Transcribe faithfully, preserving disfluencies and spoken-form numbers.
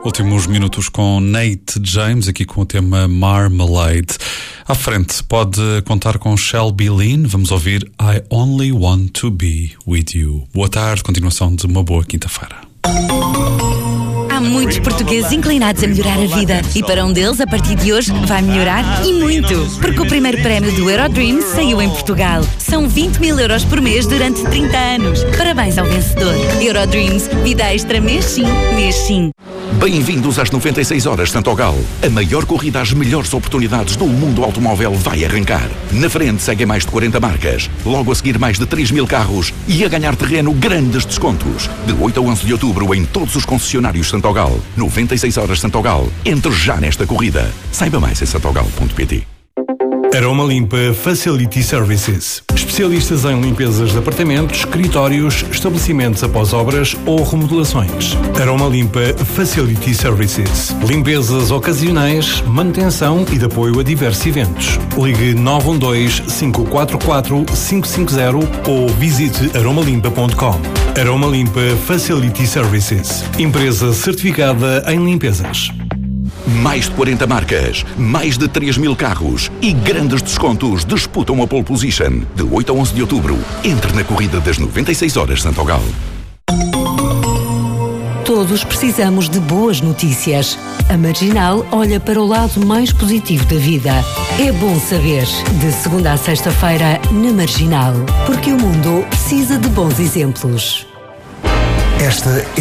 Últimos minutos com Nate James, aqui com o tema Marmalade. À frente, pode contar com Shelby Lynn. Vamos ouvir I Only Want to Be With You. Boa tarde, continuação de uma boa quinta-feira. Há muitos portugueses inclinados a melhorar a vida e para um deles, a partir de hoje, vai melhorar e muito. Porque o primeiro prémio do Eurodreams saiu em Portugal. São vinte mil euros por mês durante trinta anos. Parabéns ao vencedor. Eurodreams, vida extra mês sim, mês sim. Bem-vindos às noventa e seis horas Santogal. A maior corrida às melhores oportunidades do mundo automóvel vai arrancar. Na frente seguem mais de quarenta marcas, logo a seguir mais de três mil carros e a ganhar terreno grandes descontos. De oito a onze de outubro em todos os concessionários Santogal. noventa e seis horas Santogal. Entre já nesta corrida. Saiba mais em santogal ponto pt. Aroma Limpa Facility Services. Especialistas em limpezas de apartamentos, escritórios, estabelecimentos após obras ou remodelações. Aroma Limpa Facility Services. Limpezas ocasionais, manutenção e de apoio a diversos eventos. Ligue nove um dois, cinco quatro quatro, cinco cinco zero ou visite aroma limpa ponto com. Aroma Limpa Facility Services. Empresa certificada em limpezas. Mais de quarenta marcas, mais de três mil carros e grandes descontos disputam a pole position. De oito a onze de outubro, entre na corrida das noventa e seis horas Santogal. Todos precisamos de boas notícias. A Marginal olha para o lado mais positivo da vida. É bom saber. De segunda a sexta-feira, na Marginal. Porque o mundo precisa de bons exemplos. Esta